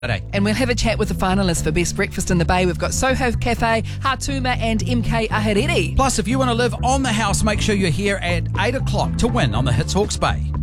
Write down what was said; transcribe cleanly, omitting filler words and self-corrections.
today. And we'll have a chat with the finalists for Best Breakfast in the Bay. We've got Soho Cafe, Hatuma and MK Ahariri. Plus, if you want to live on the house, make sure you're here at 8 o'clock to win on the Hits Hawke's Bay.